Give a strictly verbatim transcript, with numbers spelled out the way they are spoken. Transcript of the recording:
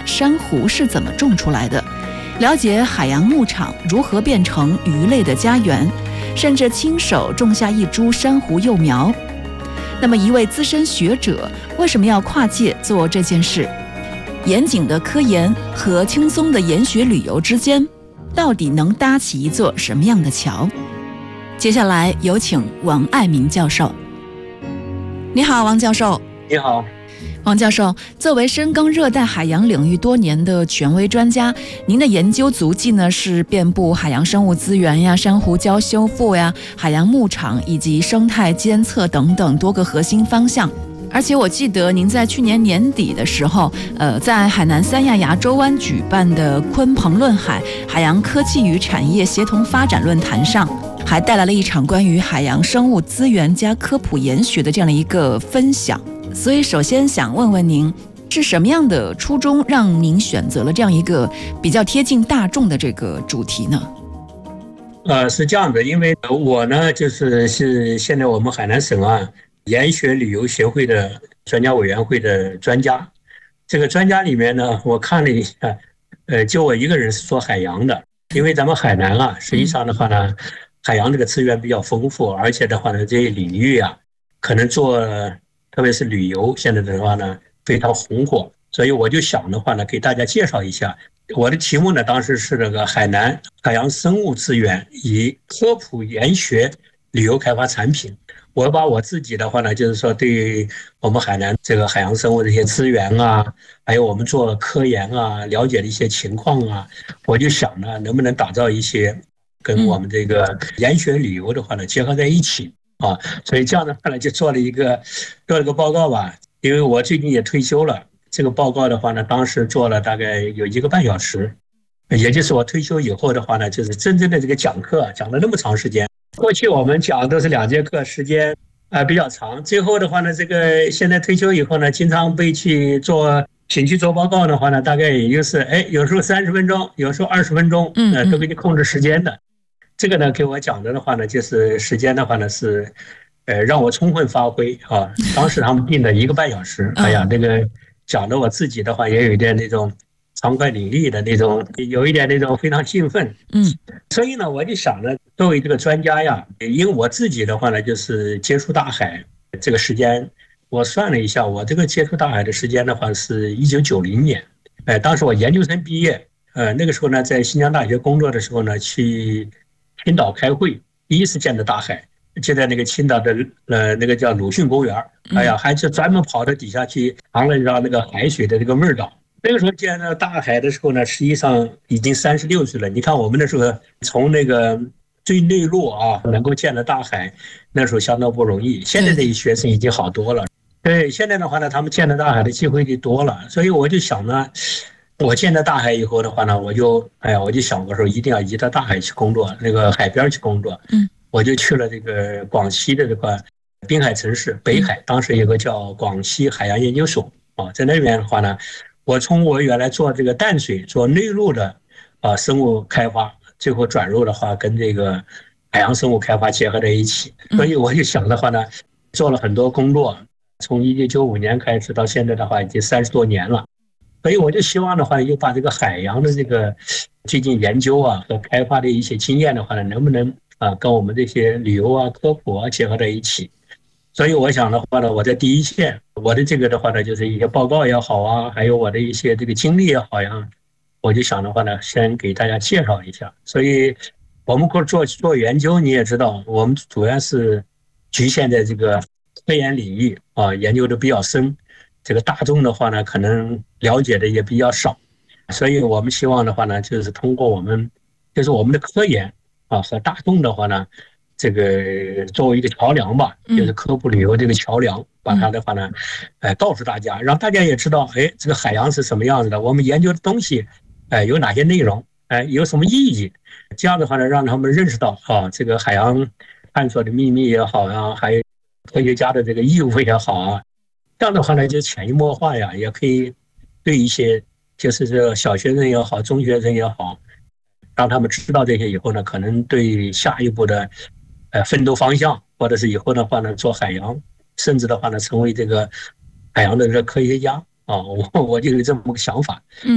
珊瑚是怎么种出来的，了解海洋牧场如何变成鱼类的家园，甚至亲手种下一株珊瑚幼苗。那么一位资深学者为什么要跨界做这件事？严谨的科研和轻松的研学旅游之间，到底能搭起一座什么样的桥？接下来有请王爱民教授。你好，王教授。 你好。 王教授，作为深耕热带海洋领域多年的权威专家，您的研究足迹呢是遍布海洋生物资源呀、珊瑚礁修复呀、海洋牧场以及生态监测等等多个核心方向。而且我记得您在去年年底的时候，呃，在海南三亚亚洲湾举办的鲲鹏论海海洋科技与产业协同发展论坛上，还带来了一场关于海洋生物资源加科普研学的这样的一个分享。所以首先想问问您，是什么样的初衷让您选择了这样一个比较贴近大众的这个主题呢？ 呃，是这样的，因为我呢就是是现在我们海南省啊研学旅游协会的专家委员会的专家。这个专家里面呢，我看了一下，呃，就我一个人是做海洋的，因为咱们海南啊，实际上的话呢，海洋这个资源比较丰富，而且的话呢，这些领域啊，可能做。特别是旅游，现在的话呢非常红火，所以我就想的话呢，给大家介绍一下。我的题目呢，当时是这个海南海洋生物资源以科普研学旅游开发产品。我把我自己的话呢，就是说对我们海南这个海洋生物这些资源啊，还有我们做科研啊，了解的一些情况啊，我就想呢，能不能打造一些跟我们这个研学旅游的话呢结合在一起。啊，所以这样的话呢，就做了一个做了个报告吧。因为我最近也退休了，这个报告的话呢，当时做了大概有一个半小时，也就是我退休以后的话呢，就是真正的这个讲课讲了那么长时间。过去我们讲都是两节课，时间啊、呃、比较长。最后的话呢，这个现在退休以后呢，经常被去做请去做报告的话呢，大概也就是哎，有时候三十分钟，有时候二十分钟，呃，都给你控制时间的。这个呢，给我讲的的话呢，就是时间的话呢是，呃，让我充分发挥啊。当时他们定了一个半小时，哎呀，这个讲的我自己的话也有一点那种畅快淋漓的那种，有一点那种非常兴奋。 嗯， 所以呢，我就想呢，作为这个专家呀，因为我自己的话呢，就是接触大海这个时间，我算了一下，我这个接触大海的时间的话是一九九零年，哎，当时我研究生毕业，呃，那个时候呢，在新疆大学工作的时候呢，去。青岛开会，第一次见到大海，就在那个青岛的呃那个叫鲁迅公园，哎呀，还是专门跑到底下去尝了一尝那个海水的这个味道。那个时候见到大海的时候呢，实际上已经三十六岁了。你看我们那时候从那个最内陆啊，能够见到大海，那时候相当不容易。现在这些学生已经好多了，对，现在的话呢，他们见到大海的机会就多了。所以我就想呢。我见到大海以后的话呢，我就哎呀，我就想过说一定要移到大海去工作，那个海边去工作。嗯，我就去了这个广西的这块滨海城市北海，当时有个叫广西海洋研究所啊，在那边的话呢，我从我原来做这个淡水做内陆的啊生物开发，最后转入的话跟这个海洋生物开发结合在一起，所以我就想的话呢，做了很多工作，从一九九五年开始到现在的话，已经三十多年了。所以我就希望的话，就把这个海洋的这个最近研究啊和开发的一些经验的话呢，能不能啊跟我们这些旅游啊、科普啊结合在一起？所以我想的话呢，我在第一线，我的这个的话呢，就是一些报告也好啊，还有我的一些这个经历也好呀，我就想的话呢，先给大家介绍一下。所以我们做做研究，你也知道，我们主要是局限在这个科研领域啊，研究的比较深。这个大众的话呢，可能了解的也比较少，所以我们希望的话呢，就是通过我们，就是我们的科研啊和大众的话呢，这个作为一个桥梁吧，就是科普旅游这个桥梁，把它的话呢，呃，告诉大家，让大家也知道，哎，这个海洋是什么样子的，我们研究的东西，哎，有哪些内容，哎，有什么意义，这样的话呢，让他们认识到啊，这个海洋探索的秘密也好啊，还有科学家的这个义务也好啊。这样的话呢，就潜移默化呀，也可以对一些就是这小学生也好，中学生也好，让他们知道这些以后呢，可能对下一步的呃奋斗方向，或者是以后的话呢，做海洋，甚至的话呢，成为这个海洋的这个科学家啊，我我就有这么个想法。嗯。